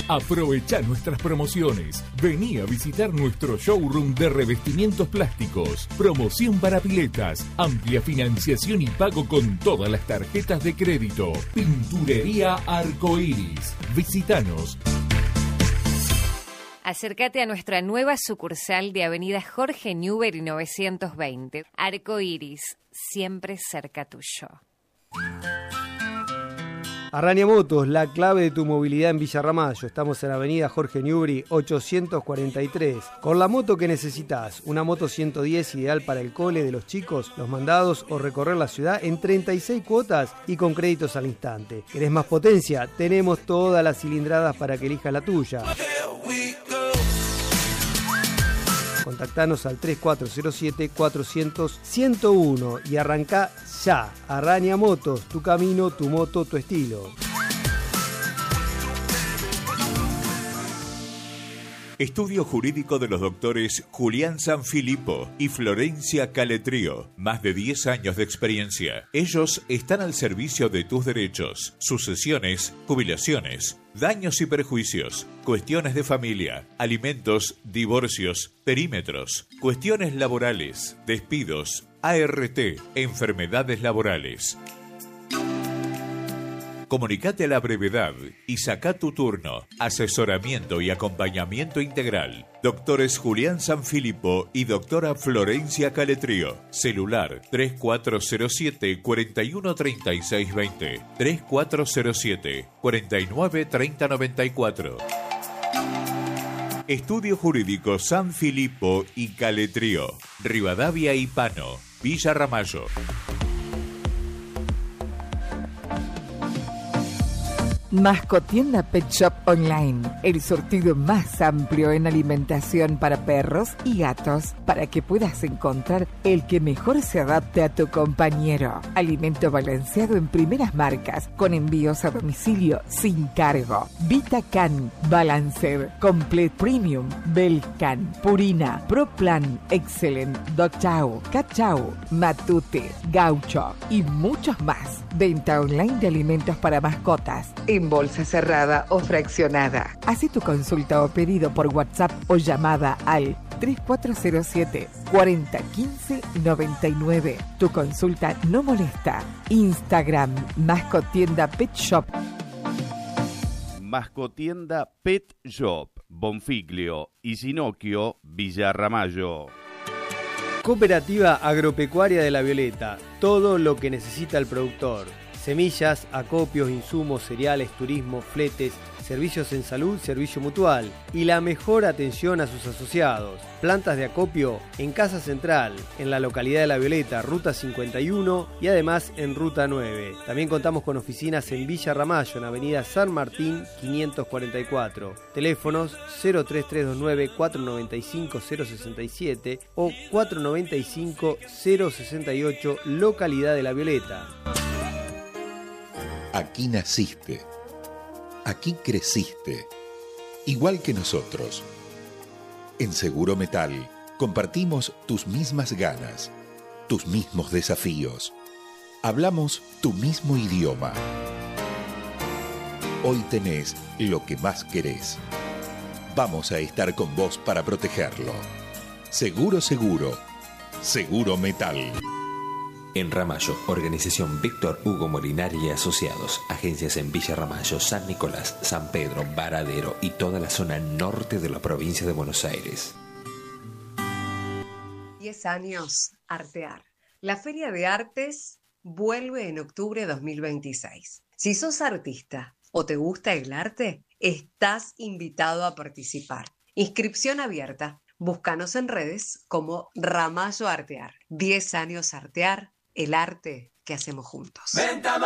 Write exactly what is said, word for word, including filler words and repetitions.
Aprovecha nuestras promociones. Vení a visitar nuestro showroom de revestimientos plásticos. Promoción para piletas. Amplia financiación y pago con todas las tarjetas de crédito. Pinturería Arcoiris. Visítanos. Acércate a nuestra nueva sucursal de Avenida Jorge Newbery novecientos veinte. Arcoiris, siempre cerca tuyo. Arraña Motos, la clave de tu movilidad en Villa Ramallo. Estamos en Avenida Jorge Newbery ochocientos cuarenta y tres. Con la moto que necesitas, una moto ciento diez ideal para el cole de los chicos, los mandados o recorrer la ciudad en treinta y seis cuotas y con créditos al instante. ¿Querés más potencia? Tenemos todas las cilindradas para que elijas la tuya. Contactanos al tres cuatro cero siete cuatrocientos ciento uno y arrancá ya. Arraña Motos, tu camino, tu moto, tu estilo. Estudio jurídico de los doctores Julián Sanfilippo y Florencia Caletrío. Más de diez años de experiencia. Ellos están al servicio de tus derechos, sucesiones, jubilaciones, daños y perjuicios, cuestiones de familia, alimentos, divorcios, perímetros, cuestiones laborales, despidos, A R T, enfermedades laborales. Comunicate a la brevedad y saca tu turno. Asesoramiento y acompañamiento integral. Doctores Julián Sanfilippo y doctora Florencia Caletrío. Celular tres cuatro cero siete, cuatro uno tres seis dos cero. tres cuatro cero siete, cuatro nueve tres cero nueve cuatro. Estudio Jurídico Sanfilippo y Caletrío. Rivadavia y Pano. Villa Ramallo. Mascotienda Pet Shop Online, el surtido más amplio en alimentación para perros y gatos, para que puedas encontrar el que mejor se adapte a tu compañero. Alimento balanceado en primeras marcas, con envíos a domicilio sin cargo. VitaCan, Balancer, Complete Premium, Belcan, Purina, ProPlan, Excellent, Doctau, Cachau, Matute, Gaucho y muchos más. Venta online de alimentos para mascotas, en bolsa cerrada o fraccionada. Haz tu consulta o pedido por WhatsApp o llamada al tres cuatro cero siete, cuatro cero uno cinco, nueve nueve. Tu consulta no molesta. Instagram, Mascotienda Pet Shop. Mascotienda Pet Shop, Bonfiglio y Sinocchio, Villa Ramallo. Cooperativa Agropecuaria de La Violeta, todo lo que necesita el productor. Semillas, acopios, insumos, cereales, turismo, fletes, servicios en salud, servicio mutual y la mejor atención a sus asociados. Plantas de acopio en Casa Central, en la localidad de La Violeta, Ruta cincuenta y uno y además en Ruta nueve. También contamos con oficinas en Villa Ramallo, en Avenida San Martín quinientos cuarenta y cuatro. Teléfonos cero tres tres dos nueve, cuatro nueve cinco, cero seis siete o cuatro nueve cinco, cero seis ocho, localidad de La Violeta. Aquí naciste. Aquí creciste. Igual que nosotros. En Seguro Metal compartimos tus mismas ganas, tus mismos desafíos. Hablamos tu mismo idioma. Hoy tenés lo que más querés. Vamos a estar con vos para protegerlo. Seguro, seguro. Seguro Metal. En Ramallo, Organización Víctor Hugo Molinari y Asociados. Agencias en Villa Ramallo, San Nicolás, San Pedro, Varadero y toda la zona norte de la provincia de Buenos Aires. diez años Artear. La Feria de Artes vuelve en octubre de dos mil veintiséis. Si sos artista o te gusta el arte, estás invitado a participar. Inscripción abierta. Búscanos en redes como Ramallo Artear. diez años Artear. El arte que hacemos juntos.